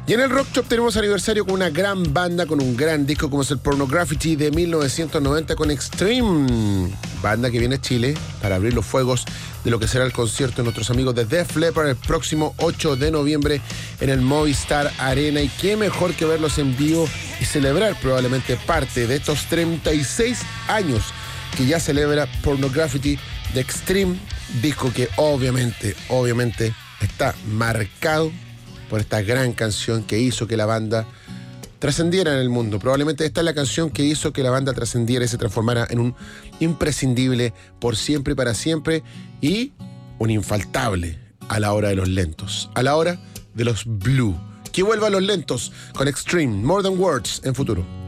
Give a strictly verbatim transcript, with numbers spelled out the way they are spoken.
Y en el Rock Shop tenemos aniversario con una gran banda, con un gran disco como es el Pornography de mil novecientos noventa con Extreme. Banda que viene a Chile para abrir los fuegos de lo que será el concierto de nuestros amigos de Def Leppard el próximo ocho de noviembre en el Movistar Arena. Y qué mejor que verlos en vivo y celebrar probablemente parte de estos treinta y seis años que ya celebra Pornography de Extreme, disco que obviamente, obviamente está marcado por esta gran canción que hizo que la banda trascendiera en el mundo. Probablemente esta es la canción que hizo que la banda trascendiera y se transformara en un imprescindible por siempre y para siempre, y un infaltable a la hora de los lentos, a la hora de los blue. Que vuelvan los lentos con Extreme, More Than Words en futuro.